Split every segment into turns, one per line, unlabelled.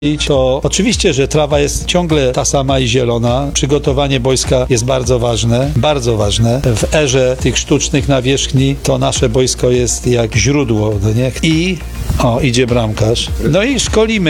To oczywiście, że trawa jest ciągle ta sama i zielona. Przygotowanie boiska jest bardzo ważne, bardzo ważne. W erze tych sztucznych nawierzchni to nasze boisko jest jak źródło, no nie? I idzie bramkarz. No i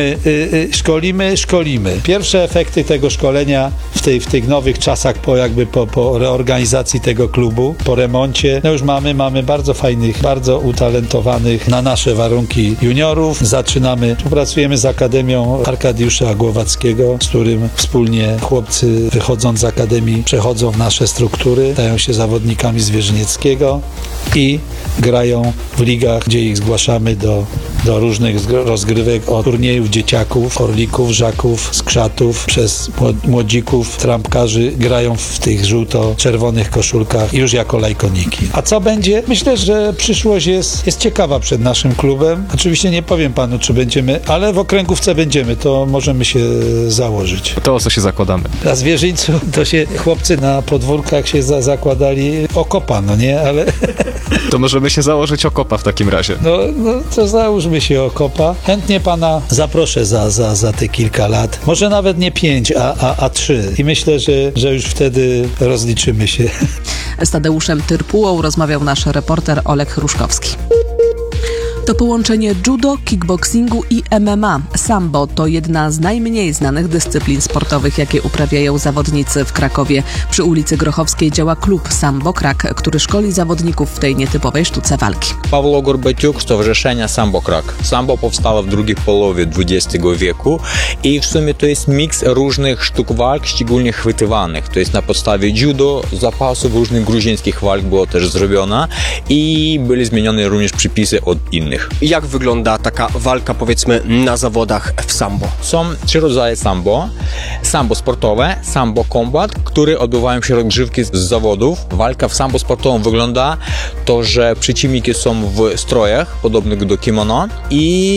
szkolimy. Pierwsze efekty tego szkolenia w tych nowych czasach po reorganizacji tego klubu, po remoncie, no już mamy bardzo fajnych, bardzo utalentowanych na nasze warunki juniorów. Współpracujemy z Akademią Arkadiusza Głowackiego, z którym wspólnie chłopcy wychodząc z Akademii przechodzą w nasze struktury, stają się zawodnikami Zwierzynieckiego i grają w ligach, gdzie ich zgłaszamy do różnych rozgrywek, od turniejów dzieciaków, orlików, żaków, skrzatów, przez młodzików, trampkarzy, grają w tych żółto-czerwonych koszulkach już jako lajkoniki. A co będzie? Myślę, że przyszłość jest ciekawa przed naszym klubem. Oczywiście nie powiem panu, czy będziemy, ale w okręgówce będziemy, to możemy się założyć.
To o co się zakładamy?
Na Zwierzyńcu to się chłopcy na podwórkach się zakładali okopa, no nie? Ale...
To możemy się założyć okopa w takim razie.
No to załóżmy się okopa. Chętnie pana zaproszę za te kilka lat. Może nawet nie 5, a 3. I myślę, że już wtedy rozliczymy się.
Z Tadeuszem Tyrpułą rozmawiał nasz reporter Olek Hruszkowski. To połączenie judo, kickboxingu i MMA. Sambo to jedna z najmniej znanych dyscyplin sportowych, jakie uprawiają zawodnicy w Krakowie. Przy ulicy Grochowskiej działa klub Sambo Krak, który szkoli zawodników w tej nietypowej sztuce walki.
Pawło Gorbaciuk, Stowarzyszenie Sambo Krak. Sambo powstało w drugiej połowie XX wieku i w sumie to jest miks różnych sztuk walk, szczególnie chwytywanych. To jest na podstawie judo, zapasów różnych gruzińskich walk było też zrobione i były zmienione również przepisy od innych.
Jak wygląda taka walka, powiedzmy, na zawodach w sambo?
Są 3 rodzaje sambo. Sambo sportowe, sambo combat, które odbywają się rozgrzewki z zawodów. Walka w sambo sportowym wygląda to, że przeciwniki są w strojach podobnych do kimono i